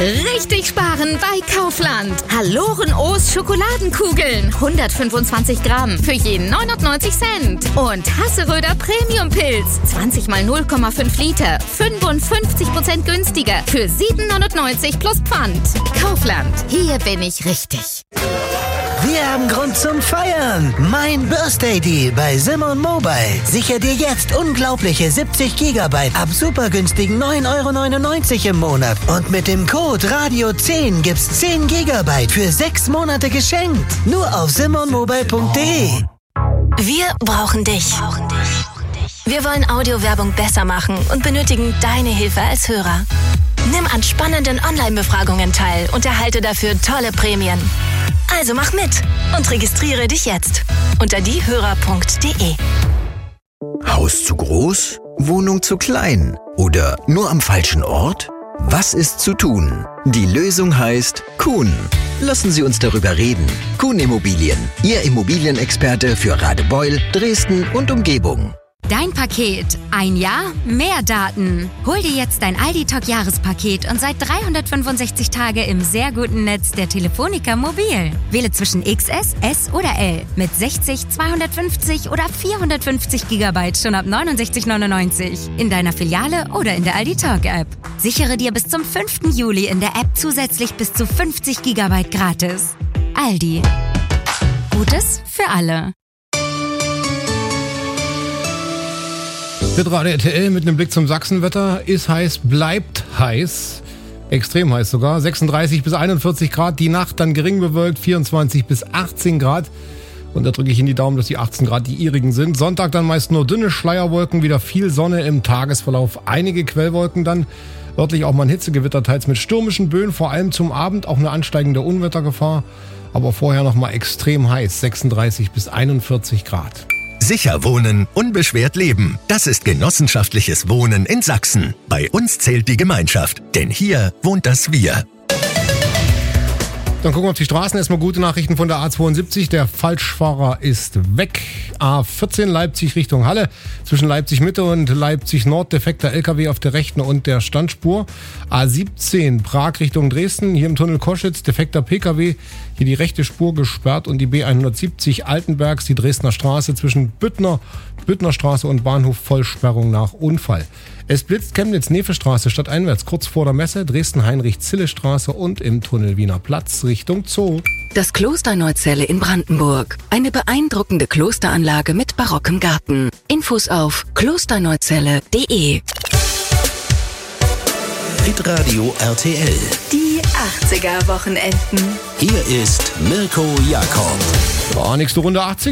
Richtig sparen bei Kaufland. Haloren-O's Schokoladenkugeln. 125 Gramm für jeden 99 Cent. Und Hasseröder Premium-Pilz. 20 mal 0,5 Liter. 55% günstiger für 7,99 plus Pfand. Kaufland. Hier bin ich richtig. Wir haben Grund zum Feiern. Mein Birthday Deal bei Simon Mobile. Sicher dir jetzt unglaubliche 70 GB ab super günstigen 9,99 € im Monat. Und mit dem Code Radio10 gibt's 10 GB für 6 Monate geschenkt. Nur auf simonmobile.de. Wir brauchen dich. Wir wollen Audiowerbung besser machen und benötigen deine Hilfe als Hörer. Nimm an spannenden Online-Befragungen teil und erhalte dafür tolle Prämien. Also mach mit und registriere dich jetzt unter diehörer.de. Haus zu groß? Wohnung zu klein? Oder nur am falschen Ort? Was ist zu tun? Die Lösung heißt Kuhn. Lassen Sie uns darüber reden. Kuhn Immobilien, Ihr Immobilienexperte für Radebeul, Dresden und Umgebung. Dein Paket. Ein Jahr, mehr Daten. Hol dir jetzt dein Aldi-Talk-Jahrespaket und sei 365 Tage im sehr guten Netz der Telefonica Mobil. Wähle zwischen XS, S oder L mit 60, 250 oder 450 GB schon ab 69,99 in deiner Filiale oder in der Aldi-Talk-App. Sichere dir bis zum 5. Juli in der App zusätzlich bis zu 50 GB gratis. Aldi. Gutes für alle. Hitradio RTL mit einem Blick zum Sachsenwetter. Ist heiß, bleibt heiß. Extrem heiß sogar. 36 bis 41 Grad. Die Nacht dann gering bewölkt. 24 bis 18 Grad. Und da drücke ich Ihnen die Daumen, dass die 18 Grad die ihrigen sind. Sonntag dann meist nur dünne Schleierwolken. Wieder viel Sonne im Tagesverlauf. Einige Quellwolken dann. Örtlich auch mal ein Hitzegewitter, teils mit stürmischen Böen. Vor allem zum Abend auch eine ansteigende Unwettergefahr. Aber vorher noch mal extrem heiß. 36 bis 41 Grad. Sicher wohnen, unbeschwert leben. Das ist genossenschaftliches Wohnen in Sachsen. Bei uns zählt die Gemeinschaft, denn hier wohnt das Wir. Dann gucken wir auf die Straßen. Erstmal gute Nachrichten von der A72. Der Falschfahrer ist weg. A14 Leipzig Richtung Halle. Zwischen Leipzig Mitte und Leipzig Nord defekter LKW auf der rechten und der Standspur. A17 Prag Richtung Dresden. Hier im Tunnel Koschitz defekter PKW. Hier die rechte Spur gesperrt und die B170 Altenbergs, die Dresdner Straße zwischen Büttnerstraße und Bahnhof Vollsperrung nach Unfall. Es blitzt Chemnitz-Nefe-Straße stadteinwärts kurz vor der Messe, Dresden-Heinrich-Zille-Straße und im Tunnel Wiener Platz Richtung Zoo. Das Kloster Neuzelle in Brandenburg. Eine beeindruckende Klosteranlage mit barockem Garten. Infos auf klosterneuzelle.de. Hitradio RTL. Die 80er Wochenenden. Hier ist Mirko Jakob. Nächste Runde 80.